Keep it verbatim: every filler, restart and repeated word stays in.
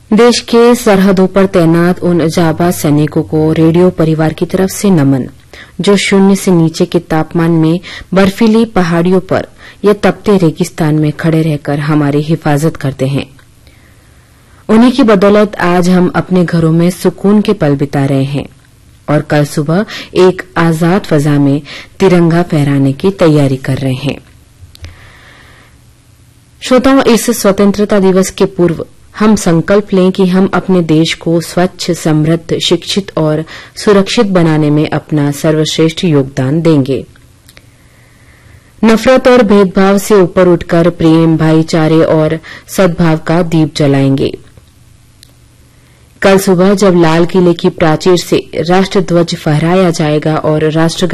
देश के सरहदों पर तैनात उन जाबाज सैनिकों को रेडियो परिवार की तरफ से नमन, जो शून्य से नीचे के तापमान में बर्फीली पहाड़ियों पर या तपते रेगिस्तान में खड़े रहकर हमारी हिफाजत करते हैं। उन्हीं की बदौलत आज हम अपने घरों में सुकून के पल बिता रहे हैं और कल सुबह एक आजाद फजा में तिरंगा फहराने की तैयारी कर रहे हैं। श्रोताओं, इस स्वतंत्रता दिवस के पूर्व हम संकल्प लें कि हम अपने देश को स्वच्छ, समृद्ध, शिक्षित और सुरक्षित बनाने में अपना सर्वश्रेष्ठ योगदान देंगे। नफरत और भेदभाव से ऊपर उठकर प्रेम, भाईचारे और सद्भाव का दीप जलाएंगे। कल सुबह जब लाल किले की प्राचीर से राष्ट्र ध्वज फहराया जाएगा और राष्ट्र